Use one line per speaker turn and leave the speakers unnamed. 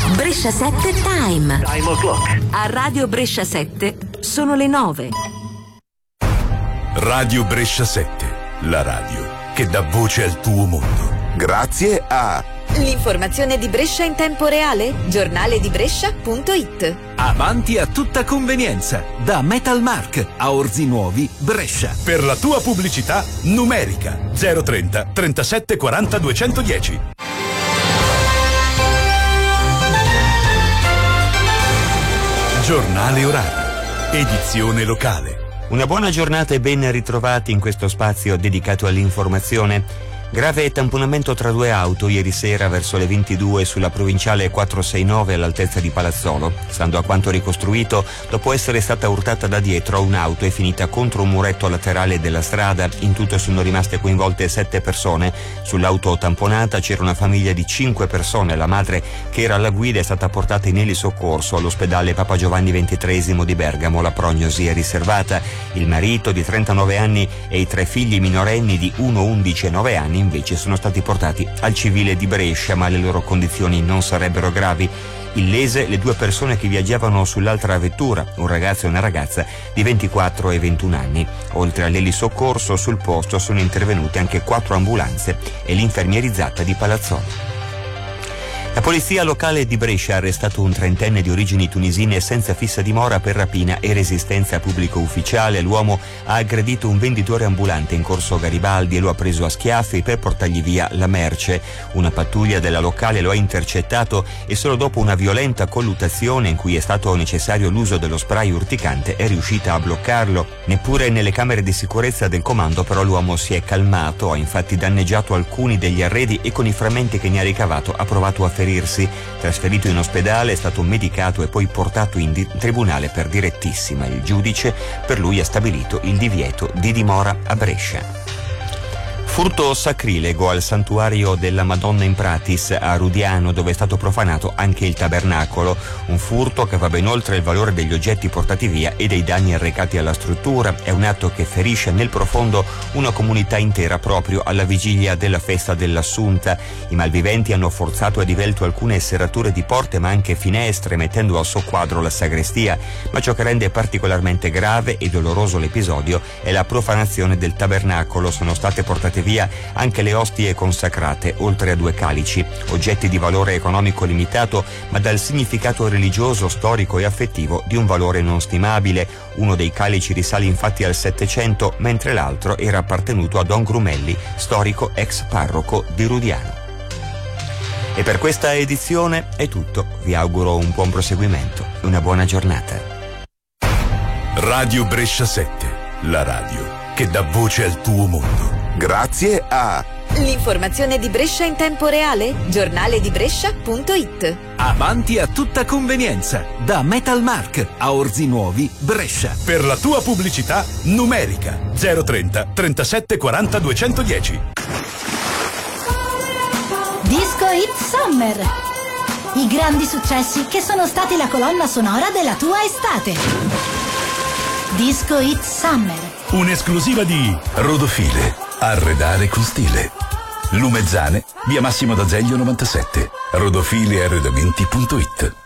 Brescia 7 Time.
Time o'clock.
A Radio Brescia 7 sono le 9.
Radio Brescia 7, la radio che dà voce al tuo mondo. Grazie a
l'informazione di Brescia in tempo reale, giornale di Brescia.it.
Avanti a tutta convenienza, da Metalmark a Orzi Nuovi, Brescia.
Per la tua pubblicità numerica 030 37 40 210. Giornale orario, edizione locale.
Una buona giornata e ben ritrovati in questo spazio dedicato all'informazione. Grave tamponamento tra due auto ieri sera verso le 22 sulla provinciale 469 all'altezza di Palazzolo. Stando a quanto ricostruito, dopo essere stata urtata da dietro, un'auto è finita contro un muretto laterale della strada. In tutto sono rimaste coinvolte 7 persone. Sull'auto tamponata c'era una famiglia di 5 persone. La madre, che era alla guida, è stata portata in elisoccorso all'ospedale Papa Giovanni XXIII di Bergamo. La prognosi è riservata. Il marito di 39 anni e i 3 figli minorenni di 1, 11 e 9 anni invece sono stati portati al civile di Brescia, ma le loro condizioni non sarebbero gravi. Illese le 2 persone che viaggiavano sull'altra vettura, un ragazzo e una ragazza di 24 e 21 anni. Oltre all'elisoccorso, sul posto sono intervenute anche 4 ambulanze e l'infermierizzata di Palazzolo. La polizia locale di Brescia ha arrestato un 30enne di origini tunisine senza fissa dimora per rapina e resistenza a pubblico ufficiale. L'uomo ha aggredito un venditore ambulante in corso Garibaldi e lo ha preso a schiaffi per portargli via la merce. Una pattuglia della locale lo ha intercettato e solo dopo una violenta colluttazione in cui è stato necessario l'uso dello spray urticante è riuscita a bloccarlo. Neppure nelle camere di sicurezza del comando però l'uomo si è calmato, ha infatti danneggiato alcuni degli arredi e con i frammenti che ne ha ricavato ha provato a ferirsi. Trasferito in ospedale, è stato medicato e poi portato in tribunale per direttissima. Il giudice per lui ha stabilito il divieto di dimora a Brescia. Furto sacrilego al santuario della Madonna in Pratis a Rudiano, dove è stato profanato anche il tabernacolo. Un furto che va ben oltre il valore degli oggetti portati via e dei danni arrecati alla struttura. È un atto che ferisce nel profondo una comunità intera proprio alla vigilia della festa dell'Assunta. I malviventi hanno forzato a divelto alcune serrature di porte ma anche finestre, mettendo a soqquadro la sagrestia. Ma ciò che rende particolarmente grave e doloroso l'episodio è la profanazione del tabernacolo. Sono state portate via anche le ostie consacrate, oltre a 2 calici, oggetti di valore economico limitato ma dal significato religioso, storico e affettivo di un valore non stimabile. Uno dei calici risale infatti al Settecento, mentre l'altro era appartenuto a Don Grumelli, storico ex parroco di Rudiano. E per questa edizione è tutto. Vi auguro un buon proseguimento e una buona giornata.
Radio Brescia 7, la radio che dà voce al tuo mondo. Grazie a
l'informazione di Brescia in tempo reale, giornale di Brescia.it.
Avanti a tutta convenienza, da Metalmark a Orzi Nuovi, Brescia.
Per la tua pubblicità numerica 030 37 40 210.
Disco Hit Summer. I grandi successi che sono stati la colonna sonora della tua estate. Disco Hit Summer.
Un'esclusiva di Rodofile. Arredare con stile. Lumezzane, via Massimo d'Azeglio 97. Rodofilearredamenti.it.